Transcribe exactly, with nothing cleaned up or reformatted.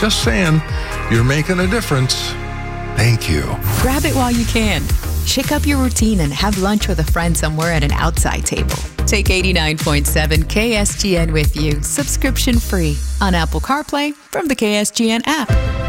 Just saying, you're making a difference. Thank you. Grab it while you can. Shake up your routine and have lunch with a friend somewhere at an outside table. Take eighty-nine point seven K S G N with you, subscription free, on Apple CarPlay from the K S G N app.